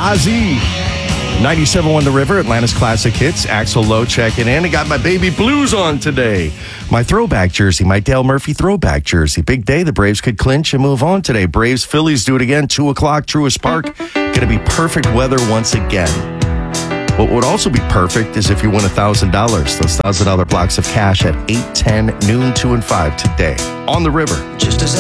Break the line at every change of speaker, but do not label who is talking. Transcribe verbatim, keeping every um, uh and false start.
Ozzy. ninety-seven point one The River, Atlanta's classic hits. Axl Lowe checking in. I got my baby Blues on today. My throwback jersey, my Dale Murphy throwback jersey. Big day. The Braves could clinch and move on today. Braves, Phillies do it again. two o'clock, Truist Park. Going to be perfect weather once again. What would also be perfect is if you win one thousand dollars. Those one thousand dollars blocks of cash at eight, ten, noon, two, and five today. On the River.
Just as